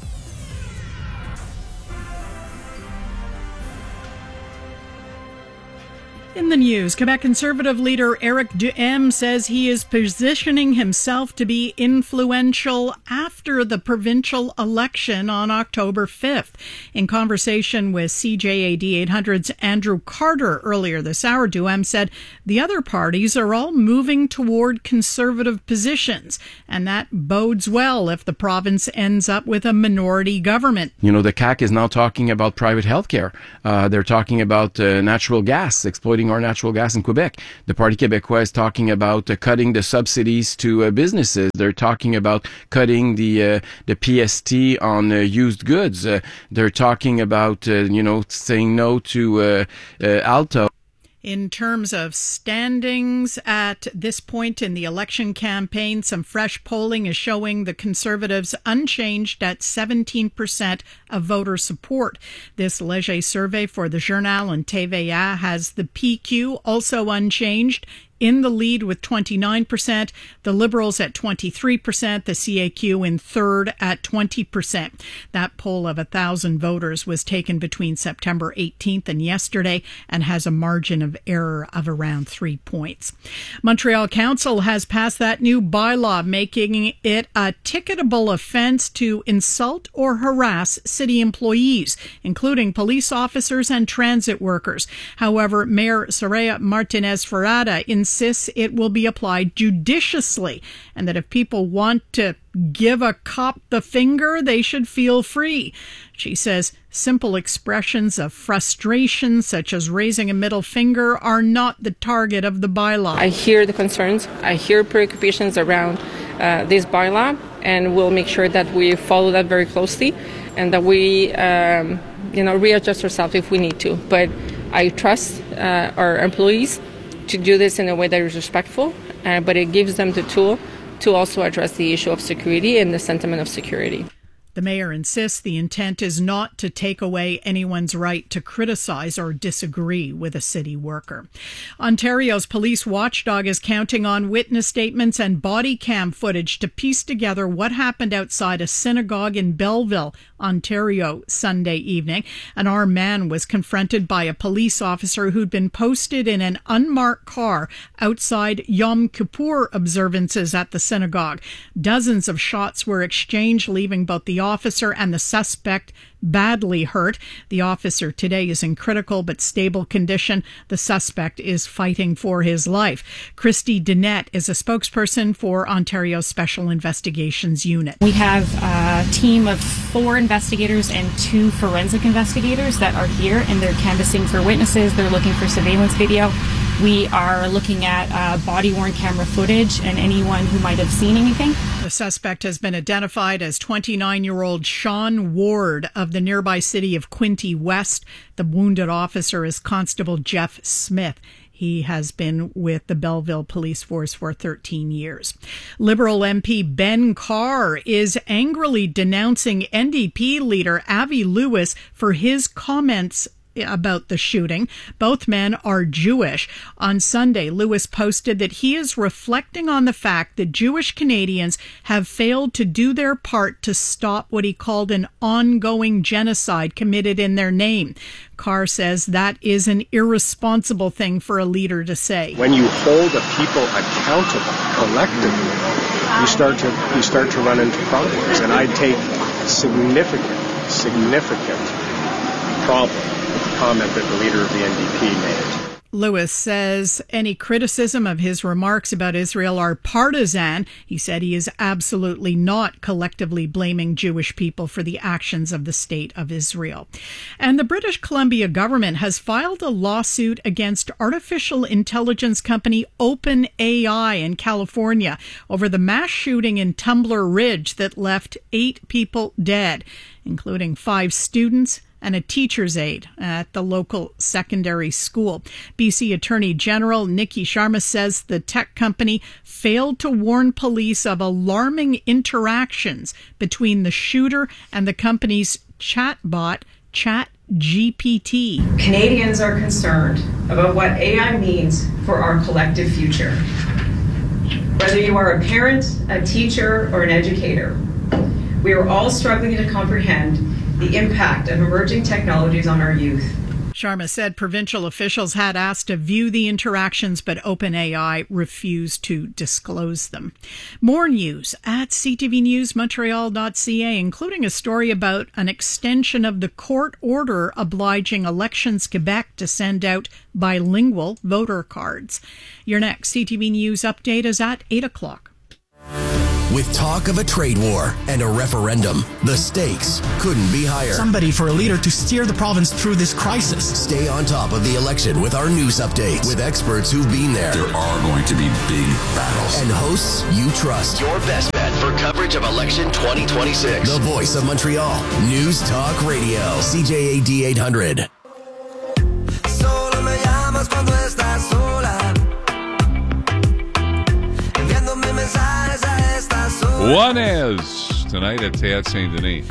In the news, Quebec Conservative leader Éric Duhaime says he is positioning himself to be influential after the provincial election on October fifth. In conversation with C J A D eight hundred's Andrew Carter earlier this hour, Duhaime said the other parties are all moving toward conservative positions, and that bodes well if the province ends up with a minority government. You know, the C A Q is now talking about private health care. Uh, they're talking about uh, natural gas, exploiting our natural gas in Quebec. The Parti Québécois is talking about uh, cutting the subsidies to uh, businesses. They're talking about cutting the uh, the P S T on uh, used goods. Uh, they're talking about, uh, you know, saying no to uh, uh, Alto. In terms of standings at this point in the election campaign, some fresh polling is showing the Conservatives unchanged at seventeen percent of voter support. This Léger survey for the Journal and T V A has the P Q also unchanged, in the lead with twenty-nine percent, the Liberals at twenty-three percent, the C A Q in third at twenty percent. That poll of one thousand voters was taken between September eighteenth and yesterday and has a margin of error of around three points. Montreal Council has passed that new bylaw making it a ticketable offense to insult or harass city employees, including police officers and transit workers. However, Mayor Soraya Martinez-Ferrada insists it will be applied judiciously, and that if people want to give a cop the finger, they should feel free. She says simple expressions of frustration, such as raising a middle finger, are not the target of the bylaw. I hear the concerns, I hear preoccupations around uh, this bylaw, and we'll make sure that we follow that very closely and that we um, you know, readjust ourselves if we need to. But I trust uh, our employees to do this in a way that is respectful, uh, but it gives them the tool to also address the issue of security and the sentiment of security. The mayor insists the intent is not to take away anyone's right to criticize or disagree with a city worker. Ontario's police watchdog is counting on witness statements and body cam footage to piece together what happened outside a synagogue in Belleville, Ontario, Sunday evening. An armed man was confronted by a police officer who'd been posted in an unmarked car outside Yom Kippur observances at the synagogue. Dozens of shots were exchanged, leaving both the officer and the suspect badly hurt. The officer today is in critical but stable condition. The suspect is fighting for his life. Christy Dinette is a spokesperson for Ontario's Special Investigations Unit. We have a team of four investigators and two forensic investigators that are here, and they're canvassing for witnesses. They're looking for surveillance video. We are looking at uh, body-worn camera footage and anyone who might have seen anything. The suspect has been identified as twenty-nine-year-old Sean Ward of the nearby city of Quinte West. The wounded officer is Constable Jeff Smith. He has been with the Belleville Police Force for thirteen years. Liberal M P Ben Carr is angrily denouncing N D P leader Avi Lewis for his comments about the shooting. Both men are Jewish. On Sunday, Lewis posted that he is reflecting on the fact that Jewish Canadians have failed to do their part to stop what he called an ongoing genocide committed in their name. Carr says that is an irresponsible thing for a leader to say. When you hold a people accountable collectively, you start to you start to run into problems, and I take significant, significant problem with the comment that the leader of the N D P made. Lewis says any criticism of his remarks about Israel are partisan. He said he is absolutely not collectively blaming Jewish people for the actions of the state of Israel. And the British Columbia government has filed a lawsuit against artificial intelligence company OpenAI in California over the mass shooting in Tumbler Ridge that left eight people dead, including five students and a teacher's aide at the local secondary school. B C Attorney General Nikki Sharma says the tech company failed to warn police of alarming interactions between the shooter and the company's chatbot, ChatGPT. Canadians are concerned about what A I means for our collective future. Whether you are a parent, a teacher, or an educator, we are all struggling to comprehend the impact of emerging technologies on our youth. Sharma said provincial officials had asked to view the interactions, but OpenAI refused to disclose them. More news at c t v news montreal dot c a, including a story about an extension of the court order obliging Elections Quebec to send out bilingual voter cards. Your next C T V News update is at eight o'clock. With talk of a trade war and a referendum, the stakes couldn't be higher. Somebody for a leader to steer the province through this crisis. Stay on top of the election with our news updates with experts who've been there. There are going to be big battles. And hosts you trust. Your best bet for coverage of election twenty twenty-six. The voice of Montreal. News Talk Radio. C J A D eight hundred. Juanes tonight at Théâtre Saint-Denis.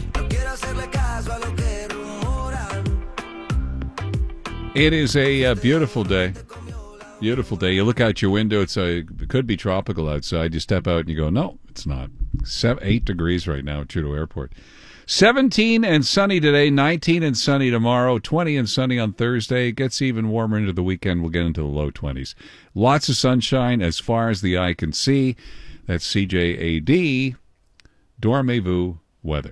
It is a uh, beautiful day. Beautiful day. You look out your window, it's a, it could be tropical outside. You step out and you go, no, it's not. Seven, eight degrees right now at Trudeau Airport. seventeen and sunny today, nineteen and sunny tomorrow, twenty and sunny on Thursday. It gets even warmer into the weekend. We'll get into the low twenties. Lots of sunshine as far as the eye can see. That's C J A D, Dormez-vous weather.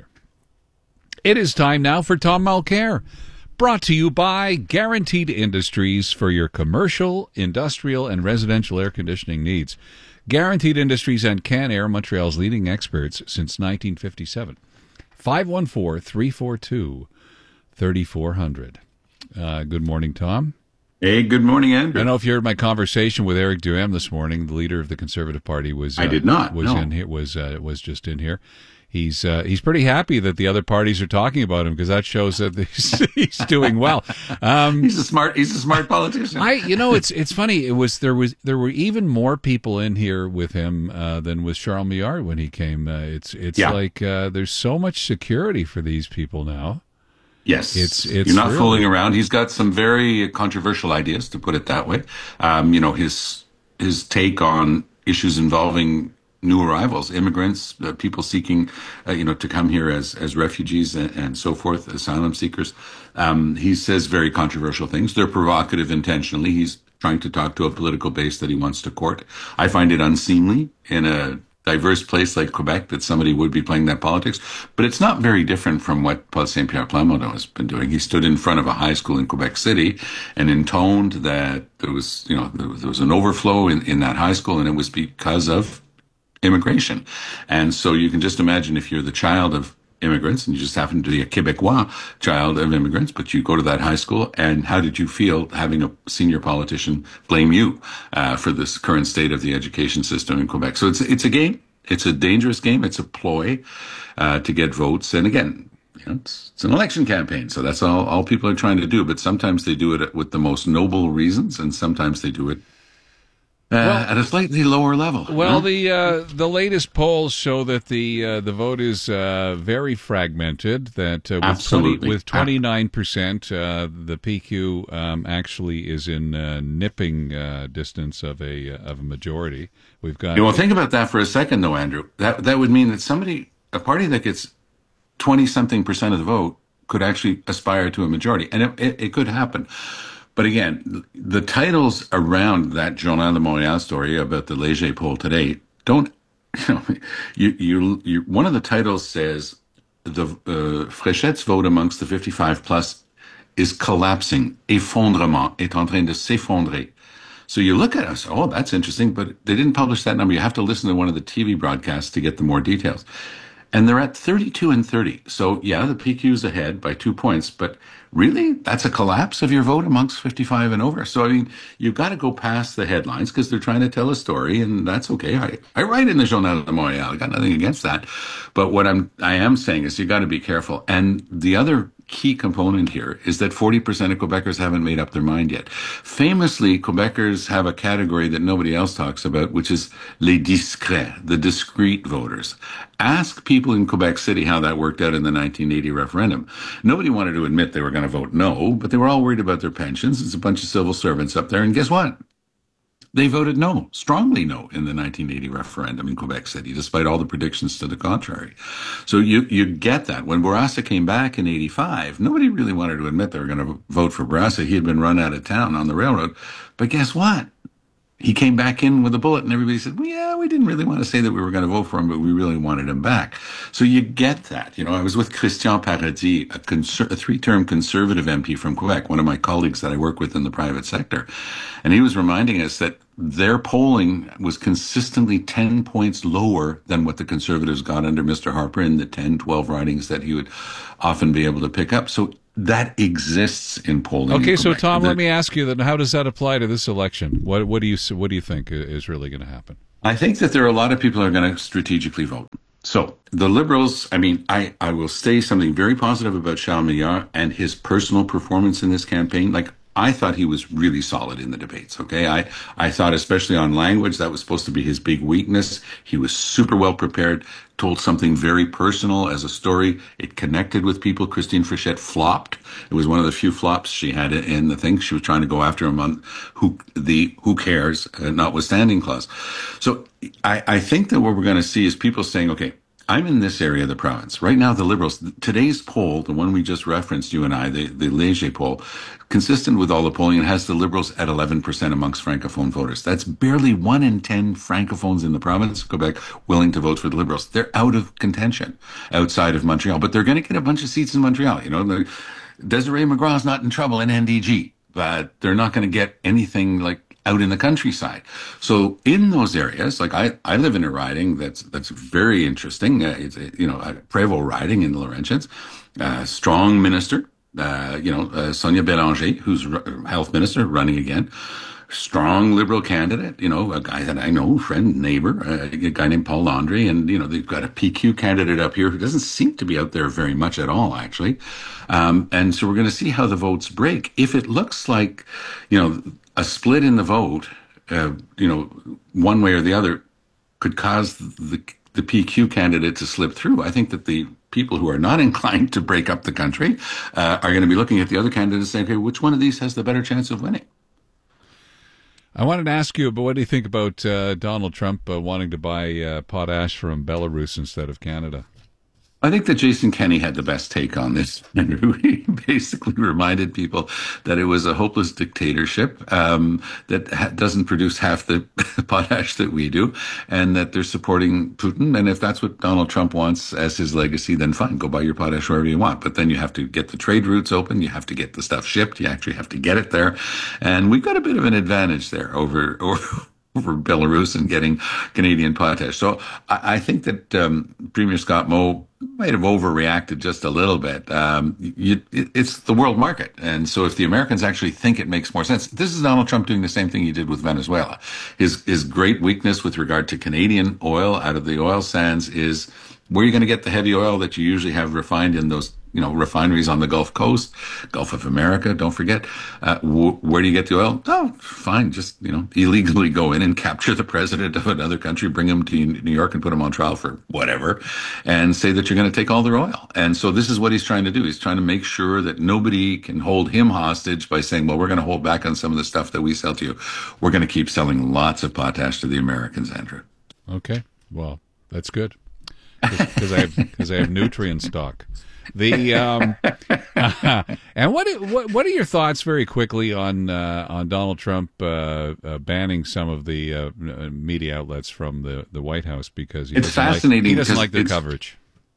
It is time now for Tom Mulcair, brought to you by Guaranteed Industries for your commercial, industrial, and residential air conditioning needs. Guaranteed Industries and Canair, Montreal's leading experts since nineteen fifty-seven. five one four, three four two, three four zero zero. Uh, good morning, Tom. Hey, good morning, Andrew. I don't know if you heard my conversation with Eric Duhem this morning. The leader of the Conservative Party was. Uh, I did not. Was no. in here. Was uh, was just in here. He's uh, he's pretty happy that the other parties are talking about him because that shows that he's, he's doing well. Um, he's a smart. He's a smart politician. I, you know, it's it's funny. It was there was there were even more people in here with him uh, than with Charles Millard when he came. Uh, it's it's yeah. like uh, there's so much security for these people now. Yes, it's, it's you're not really... fooling around. He's got some very controversial ideas, to put it that way. Um, you know, his his take on issues involving new arrivals, immigrants, uh, people seeking, uh, you know, to come here as as refugees and, and so forth, asylum seekers. Um, he says very controversial things. They're provocative intentionally. He's trying to talk to a political base that he wants to court. I find it unseemly in a diverse place like Quebec that somebody would be playing that politics, but it's not very different from what Paul Saint Pierre Plamondon has been doing. He stood in front of a high school in Quebec City and intoned that there was, you know, there was an overflow in, in that high school, and it was because of immigration. And so you can just imagine if you're the child of immigrants and you just happen to be a Quebecois child of immigrants, but you go to that high school, and how did you feel having a senior politician blame you uh, for this current state of the education system in Quebec? So it's it's a game. It's a dangerous game. It's a ploy uh, to get votes. And again, you know, it's, it's an election campaign, so that's all, all people are trying to do. But sometimes they do it with the most noble reasons, and sometimes they do it Uh, well, at a slightly lower level. Well, no? the uh, the latest polls show that the uh, the vote is uh, very fragmented. That uh, with twenty, with twenty-nine percent, uh, the P Q um, actually is in uh, nipping uh, distance of a uh, of a majority. We've got. Yeah, well, think about that for a second, though, Andrew. That that would mean that somebody, a party that gets twenty something percent of the vote, could actually aspire to a majority, and it, it, it could happen. But again, the titles around that Journal de Montréal story about the Léger poll today don't, you know, you, you, you, one of the titles says the uh, Fréchette's vote amongst the fifty-five plus is collapsing. Effondrement est en train de s'effondrer. So you look at it and say, oh, that's interesting, but they didn't publish that number. You have to listen to one of the T V broadcasts to get the more details. And they're at thirty-two and thirty. So, yeah, the P Q's ahead by two points, but really, that's a collapse of your vote amongst fifty-five and over. So, I mean, you've got to go past the headlines because they're trying to tell a story, and that's okay. I, I write in the Journal de Montréal. I got nothing against that. But what I'm, I am saying is you got to be careful. And the other key component here is that forty percent of Quebecers haven't made up their mind yet. Famously, Quebecers have a category that nobody else talks about, which is les discrets, the discreet voters. Ask people in Quebec City how that worked out in the nineteen eighty referendum. Nobody wanted to admit they were going to vote no, but they were all worried about their pensions. There's a bunch of civil servants up there, and guess what? They voted no, strongly no, in the nineteen eighty referendum in Quebec City, despite all the predictions to the contrary. So you you get that. When Bourassa came back in eighty-five, nobody really wanted to admit they were going to vote for Bourassa. He had been run out of town on the railroad. But guess what? He came back in with a bullet, and everybody said, well, yeah, we didn't really want to say that we were going to vote for him, but we really wanted him back. So you get that. You know, I was with Christian Paradis, a, conser- a three-term conservative M P from Quebec, one of my colleagues that I work with in the private sector. And he was reminding us that their polling was consistently ten points lower than what the Conservatives got under Mister Harper in the ten, twelve ridings that he would often be able to pick up. So that exists in polling. Okay, in so Tom, that, let me ask you then: how does that apply to this election? What what do you what do you think is really going to happen? I think that there are a lot of people who are going to strategically vote. So the Liberals, I mean, I, I will say something very positive about Charles Milliard and his personal performance in this campaign. Like, I thought he was really solid in the debates, okay? I, I thought, especially on language, that was supposed to be his big weakness. He was super well prepared, told something very personal as a story. It connected with people. Christine Frichette flopped. It was one of the few flops she had in the thing. She was trying to go after him on who the who cares, uh, notwithstanding clause. So I, I think that what we're going to see is people saying, okay, I'm in this area of the province. Right now, the Liberals, today's poll, the one we just referenced, you and I, the, the Léger poll, consistent with all the polling, it has the Liberals at eleven percent amongst Francophone voters. That's barely one in ten Francophones in the province of Quebec willing to vote for the Liberals. They're out of contention outside of Montreal, but they're going to get a bunch of seats in Montreal. You know, the, Desiree McGraw's not in trouble in N D G, but they're not going to get anything like out in the countryside. So in those areas, like I, I live in a riding that's that's very interesting. Uh, it's a, you know, a Prévost riding in the Laurentians. Uh, strong minister, uh, you know, uh, Sonia Bélanger, who's r- health minister, running again. Strong Liberal candidate, you know, a guy that I know, friend, neighbor, uh, a guy named Paul Landry. And, you know, they've got a P Q candidate up here who doesn't seem to be out there very much at all, actually. Um, and so we're going to see how the votes break. If it looks like, you know, a split in the vote, uh, you know, one way or the other could cause the, the P Q candidate to slip through. I think that the people who are not inclined to break up the country uh, are going to be looking at the other candidates and saying, okay, which one of these has the better chance of winning? I wanted to ask you, but what do you think about uh, Donald Trump uh, wanting to buy uh, potash from Belarus instead of Canada? I think that Jason Kenney had the best take on this. He basically reminded people that it was a hopeless dictatorship um, that ha- doesn't produce half the potash that we do, and that they're supporting Putin. And if that's what Donald Trump wants as his legacy, then fine, go buy your potash wherever you want. But then you have to get the trade routes open. You have to get the stuff shipped. You actually have to get it there. And we've got a bit of an advantage there over over. over Belarus and getting Canadian potash. So I, I think that um, Premier Scott Moe might have overreacted just a little bit. Um, you, it, it's the world market. And so if the Americans actually think it makes more sense, this is Donald Trump doing the same thing he did with Venezuela. His, his great weakness with regard to Canadian oil out of the oil sands is where you're going to get the heavy oil that you usually have refined in those, you know, refineries on the Gulf Coast, Gulf of America, don't forget. Uh, wh- where do you get the oil? Oh, fine, just, you know, illegally go in and capture the president of another country, bring him to New York and put him on trial for whatever, and say that you're going to take all their oil. And so this is what he's trying to do. He's trying to make sure that nobody can hold him hostage by saying, well, we're going to hold back on some of the stuff that we sell to you. We're going to keep selling lots of potash to the Americans, Andrew. Okay, well, that's good. Because I have because I have nutrient stock. The um, uh, and what, what what are your thoughts very quickly on uh, on Donald Trump uh, uh, banning some of the uh, media outlets from the, the White House because he it's doesn't fascinating like, he doesn't like their it's, coverage.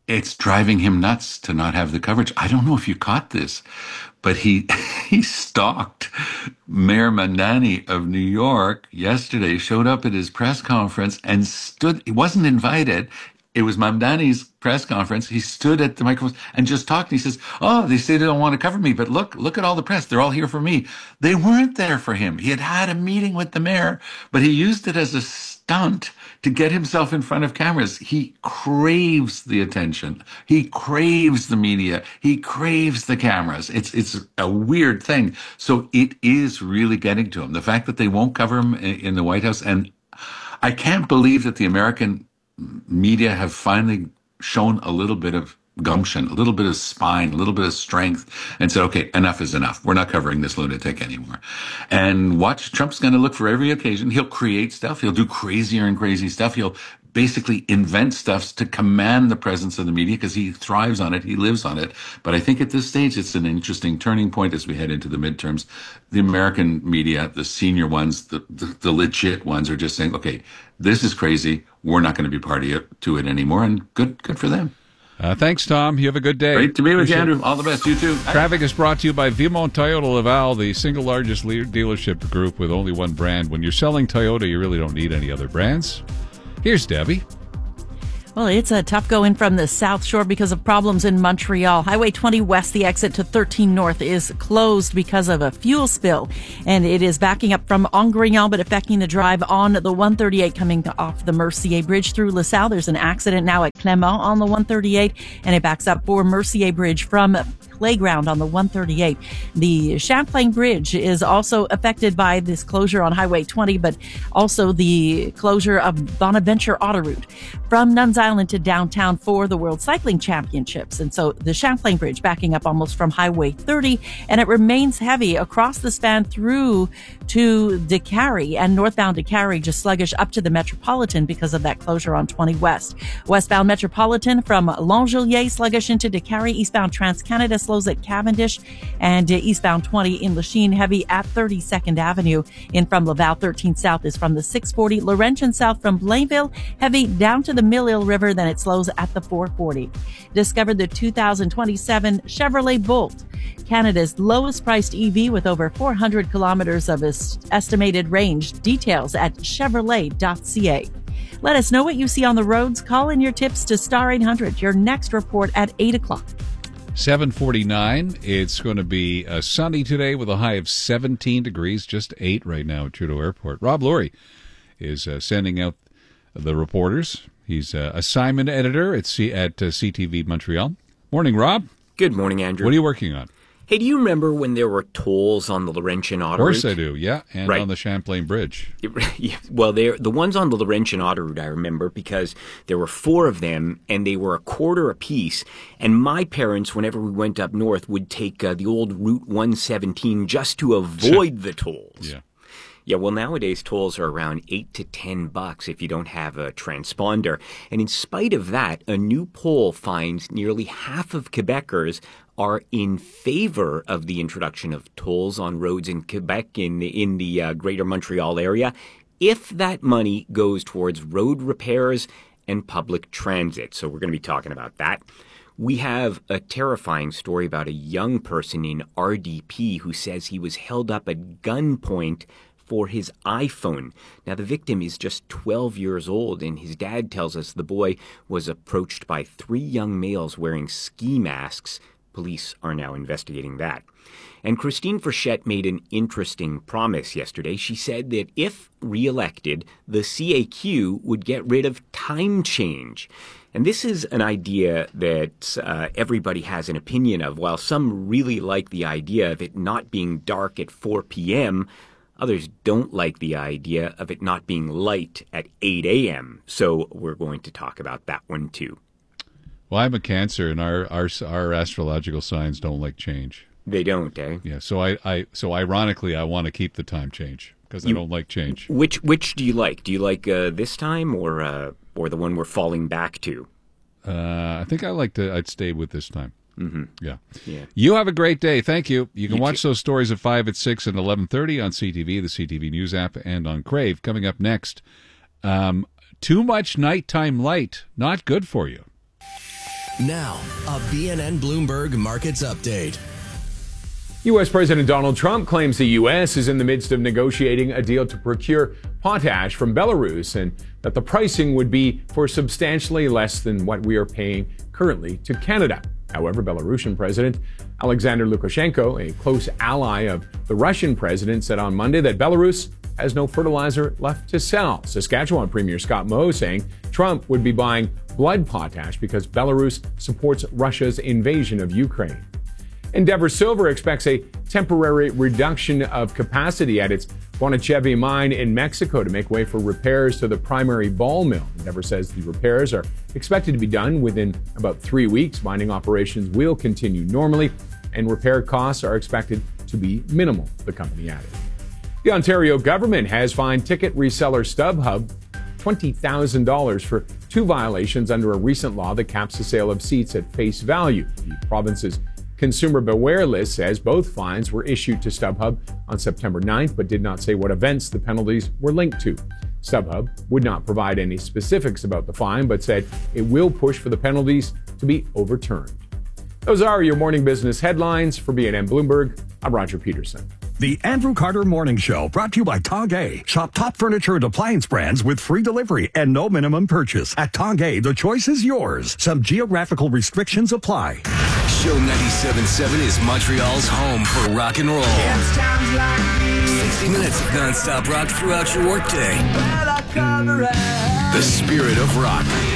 it's driving him nuts to not have the coverage. I don't know if you caught this, but he he stalked Mayor Mamdani of New York yesterday, showed up at his press conference and stood, he wasn't invited. It was Mamdani's press conference. He stood at the microphone and just talked. He says, oh, they say they don't want to cover me, but look, look at all the press. They're all here for me. They weren't there for him. He had had a meeting with the mayor, but he used it as a stunt to get himself in front of cameras. He craves the attention. He craves the media. He craves the cameras. It's, it's a weird thing. So it is really getting to him. The fact that they won't cover him in the White House, and I can't believe that the American media have finally shown a little bit of gumption, a little bit of spine, a little bit of strength, and said, okay, enough is enough. We're not covering this lunatic anymore. And watch, Trump's going to look for every occasion. He'll create stuff. He'll do crazier and crazy stuff. He'll basically invent stuff to command the presence of the media because he thrives on it. He lives on it. But I think at this stage, it's an interesting turning point as we head into the midterms. The American media, the senior ones, the, the, the legit ones are just saying, okay, this is crazy. We're not going to be party to it anymore. And good, good for them. Uh, thanks, Tom. You have a good day. Great to be with Appreciate you, Andrew. it. All the best. You too. Traffic is brought to you by Vimont Toyota Laval, the single largest le- dealership group with only one brand. When you're selling Toyota, you really don't need any other brands. Here's Debbie. Well, it's a tough go in from the South Shore because of problems in Montreal. Highway twenty West, the exit to thirteen North, is closed because of a fuel spill, and it is backing up from Angrignon, but affecting the drive on the one thirty-eight coming off the Mercier Bridge through LaSalle. There's an accident now at Clermont on the one thirty-eight, and it backs up for Mercier Bridge from Playground on the one thirty-eight. The Champlain Bridge is also affected by this closure on Highway twenty, but also the closure of Bonaventure Autoroute from Nuns Island to downtown for the World Cycling Championships. And so the Champlain Bridge backing up almost from Highway thirty, and it remains heavy across the span through to DeCarry and northbound DeCarry, just sluggish up to the Metropolitan because of that closure on twenty West. Westbound Metropolitan from L'Angelier sluggish into DeCarry, eastbound TransCanada slows at Cavendish, and uh, eastbound twenty in Lachine heavy at thirty-second Avenue. In from Laval, thirteen South is from the six forty. Laurentian South from Blainville heavy down to the Mille-Île River, then it slows at the four forty. Discovered the two thousand twenty-seven Chevrolet Bolt, Canada's lowest priced E V with over four hundred kilometers of its estimated range. Details at chevrolet dot c a. Let us know what you see on the roads. Call in your tips to Star eight hundred. Your next report at eight o'clock. seven forty-nine. It's going to be uh, sunny today with a high of seventeen degrees, just eight right now at Trudeau Airport. Rob Lurie is uh, sending out the reporters. He's uh, assignment editor at, C- at uh, C T V Montreal. Morning, Rob. Good morning, Andrew. What are you working on? Hey, do you remember when there were tolls on the Laurentian Autoroute? Of course I do, yeah, and right. on the Champlain Bridge. Well, the ones on the Laurentian Autoroute I remember because there were four of them, and they were a quarter apiece. And my parents, whenever we went up north, would take uh, the old Route one seventeen just to avoid the tolls. Yeah. Yeah, well, nowadays tolls are around eight to ten bucks if you don't have a transponder. And in spite of that, a new poll finds nearly half of Quebecers are in favor of the introduction of tolls on roads in Quebec, in the, in the uh, greater Montreal area, if that money goes towards road repairs and public transit. So we're going to be talking about that. We have a terrifying story about a young person in R D P who says he was held up at gunpoint for his iPhone. Now, the victim is just twelve years old, and his dad tells us the boy was approached by three young males wearing ski masks. Police are now investigating that. And Christine Frechette made an interesting promise yesterday. She said that if reelected, the C A Q would get rid of time change. And this is an idea that uh, everybody has an opinion of. While some really like the idea of it not being dark at four p.m., others don't like the idea of it not being light at eight a.m. So we're going to talk about that one too. Well, I'm a Cancer, and our our, our astrological signs don't like change. They don't, eh? Yeah. So I, I so ironically, I want to keep the time change because I don't like change. Which which do you like? Do you like uh, this time or uh, or the one we're falling back to? Uh, I think I like to. I'd stay with this time. Mm-hmm. Yeah. Yeah. You have a great day. Thank you. You can You watch too. those stories at five, at six, and eleven thirty on C T V, the C T V News app, and on Crave. Coming up next, um, too much nighttime light, not good for you. Now, a B N N Bloomberg Markets Update. U S President Donald Trump claims the U S is in the midst of negotiating a deal to procure potash from Belarus and that the pricing would be for substantially less than what we are paying currently to Canada. However, Belarusian President Alexander Lukashenko, a close ally of the Russian president, said on Monday that Belarus has no fertilizer left to sell. Saskatchewan Premier Scott Moe saying Trump would be buying blood potash because Belarus supports Russia's invasion of Ukraine. Endeavour Silver expects a temporary reduction of capacity at its Bonichevi mine in Mexico to make way for repairs to the primary ball mill. Endeavour says the repairs are expected to be done within about three weeks. Mining operations will continue normally, and repair costs are expected to be minimal, the company added. The Ontario government has fined ticket reseller StubHub twenty thousand dollars for two violations under a recent law that caps the sale of seats at face value. The province's Consumer Beware List says both fines were issued to StubHub on September ninth, but did not say what events the penalties were linked to. StubHub would not provide any specifics about the fine, but said it will push for the penalties to be overturned. Those are your morning business headlines. For B N N Bloomberg, I'm Roger Peterson. The Andrew Carter Morning Show, brought to you by Tongay. Shop top furniture and appliance brands with free delivery and no minimum purchase. At Tongay, the choice is yours. Some geographical restrictions apply. Show ninety-seven point seven is Montreal's home for rock and roll. sixty minutes of non-stop rock throughout your workday. The spirit of rock.